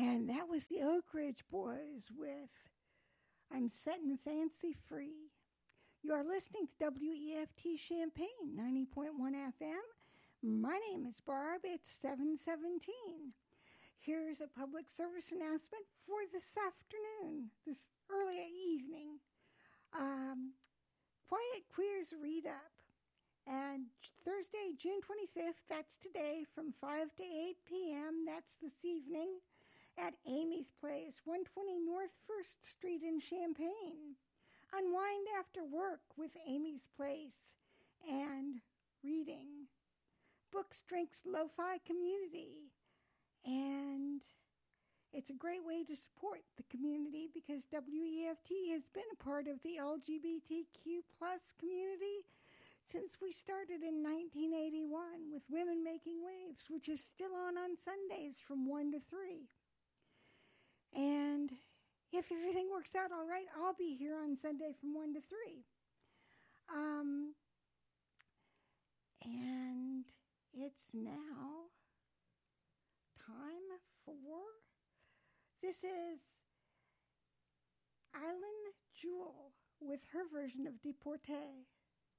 And that was the Oak Ridge Boys with I'm Setting Fancy Free. You are listening to WEFT Champaign, 90.1 FM. My name is Barb. It's 7:17. Here's a public service announcement for this afternoon, this early evening. Quiet Queers Read Up. And Thursday, June 25th, that's today, from 5 to 8 p.m., that's this evening, at Amy's Place, 120 North 1st Street in Champaign. Unwind after work with Amy's Place and reading. Books, drinks, lo-fi community. And it's a great way to support the community because WEFT has been a part of the LGBTQ plus community since we started in 1981 with Women Making Waves, which is still on Sundays from 1 to 3. And if everything works out all right, I'll be here on Sunday from 1 to 3. And it's now time for... This is Eileen Jewell with her version of Deportee.